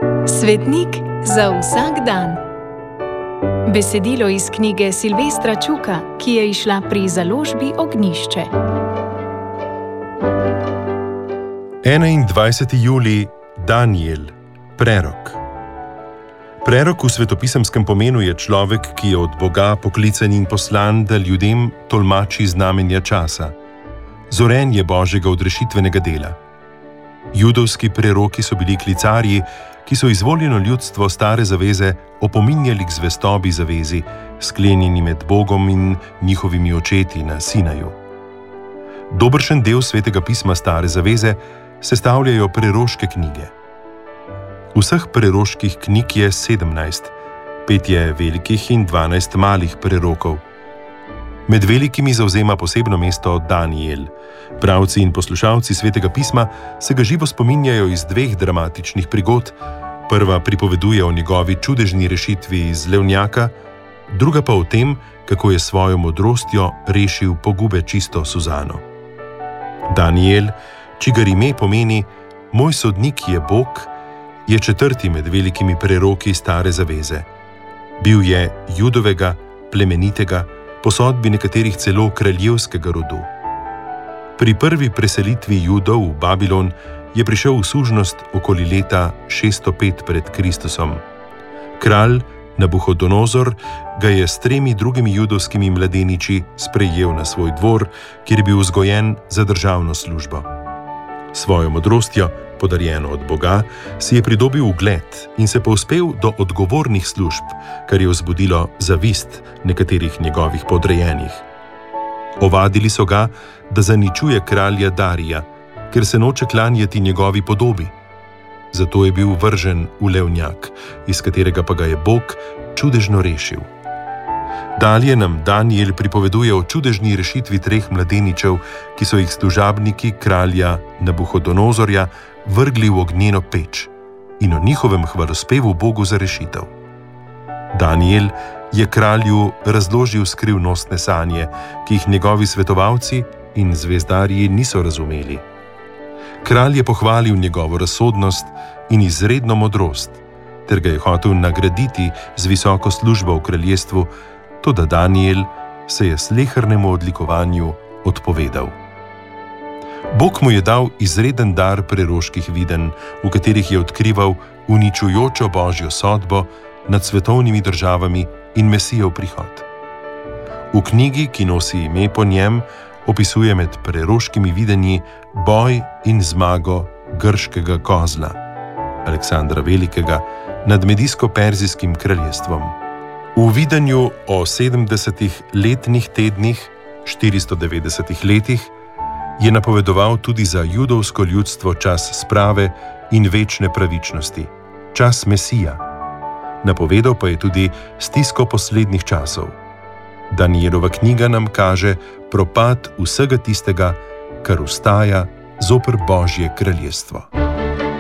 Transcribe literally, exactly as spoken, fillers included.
Svetnik za vsak dan. Besedilo iz knjige Silvestra Čuka, ki je izšla pri založbi Ognjišče. enaindvajseti julij, Danijel, prerok. Prerok v svetopisemskem pomenu je človek, ki je od Boga poklican in poslan, da ljudem tolmači znamenja časa. Zorenje Božjega odrešitvenega dela. Judovski preroki so bili klicarji, ki so izvoljeno ljudstvo stare zaveze opominjali k zvestobi zavezi, sklenjeni med Bogom in njihovimi očeti na Sinaju. Dobršen del svetega pisma stare zaveze sestavljajo preroške knjige. Vseh preroških knjig je sedemnajst, pet je velikih in dvanajst malih prerokov. Med velikimi zavzema posebno mesto Danijel. Bralci in poslušalci svetega pisma se ga živo spominjajo iz dveh dramatičnih prigod. Prva pripoveduje o njegovi čudežni rešitvi iz levnjaka, druga pa o tem, kako je svojo modrostjo rešil pogube čisto Suzano. Danijel, čigar ime pomeni Moj sodnik je Bog, je četrti med velikimi preroki stare zaveze. Bil je judovega, plemenitega, po sodbi nekaterih celo kraljevskega rodu. Pri prvi preselitvi Judov v Babilon je prišel v sužnost okoli leta šeststo pet pred Kristusom. Kralj Nabuhodonozor ga je s tremi drugimi judovskimi mladeniči sprejel na svoj dvor, kjer je bil vzgojen za državno službo. Svojo modrostjo, podarjeno od Boga, si je pridobil ugled in se povzpel do odgovornih služb, kar je vzbudilo zavist nekaterih njegovih podrejenih. Ovadili so ga, da zaničuje kralja Darija, ker se noče klanjati njegovi podobi. Zato je bil vržen v levnjak, iz katerega pa ga je Bog čudežno rešil. Dalje nam Danijel pripoveduje o čudežni rešitvi treh mladeničev, ki so jih služabniki kralja Nabuhodonozorja vrgli v ognjeno peč, in o njihovem hvalospevu Bogu za rešitev. Danijel je kralju razložil skrivnostne sanje, ki jih njegovi svetovalci in zvezdarji niso razumeli. Kralj je pohvalil njegovo razsodnost in izredno modrost, ter ga je hotel nagraditi z visoko službo v kraljestvu, toda Danijel se je slehernemu odlikovanju odpovedal. Bog mu je dal izreden dar preroških videnj, v katerih je odkrival uničujočo Božjo sodbo nad svetovnimi državami in Mesijev prihod. V knjigi, ki nosi ime po njem, opisuje med preroškimi videnji boj in zmago grškega kozla, Aleksandra Velikega, nad medijsko-perzijskim kraljestvom. V videnju o sedemdesetih letnih tednih, štiristo devetdesetih letih, je napovedoval tudi za judovsko ljudstvo čas sprave in večne pravičnosti, čas Mesija. Napovedal pa je tudi stisko poslednjih časov. Danijelova knjiga nam kaže propad vsega tistega, kar vstaja zoper Božje kraljestvo.